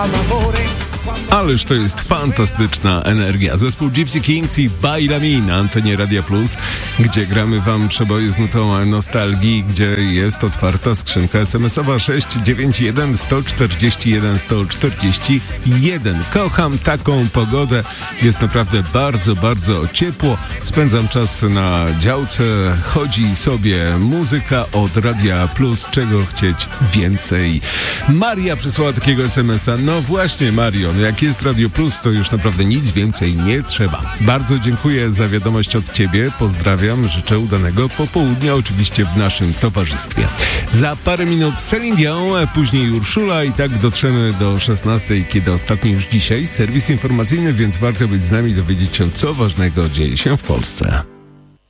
Ależ to jest fantastyczna energia. Zespół Gypsy Kings i Baila Mi na antenie Radia Plus, gdzie gramy wam przeboje z nutą nostalgii, gdzie jest otwarta skrzynka SMS-owa 691 141 141. Kocham taką pogodę. Jest naprawdę bardzo, bardzo ciepło. Spędzam czas na działce. Chodzi sobie muzyka od Radia Plus. Czego chcieć więcej? Maria przysłała takiego SMS-a. No właśnie, Mario, jak jest Radio Plus, to już naprawdę nic więcej nie trzeba. Bardzo dziękuję za wiadomość od ciebie. Pozdrawiam, życzę udanego popołudnia, oczywiście w naszym towarzystwie. Za parę minut Celine Dion, później Urszula i tak dotrzemy do 16, kiedy ostatni już dzisiaj serwis informacyjny, więc warto być z nami, dowiedzieć się, co ważnego dzieje się w Polsce.